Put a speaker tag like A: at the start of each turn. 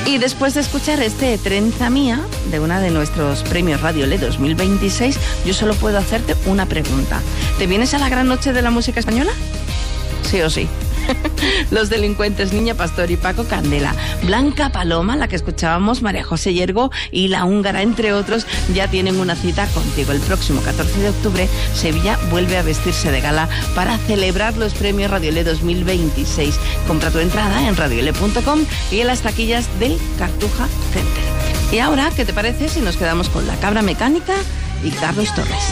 A: Y después de escuchar este Trenza Mía, de una de nuestros premios Radio Le 2026, yo solo puedo hacerte una pregunta. ¿Te vienes a la gran noche de la música española? Sí o sí. Los Delincuentes, Niña Pastor y Paco Candela, Blanca Paloma, la que escuchábamos, María José Yergo y La Húngara, entre otros, ya tienen una cita contigo. El próximo 14 de octubre, Sevilla vuelve a vestirse de gala para celebrar los premios Radiolé 2026. Compra tu entrada en radiolé.com y en las taquillas del Cartuja Center. Y ahora, ¿qué te parece si nos quedamos con La Cabra Mecánica y Carlos Torres?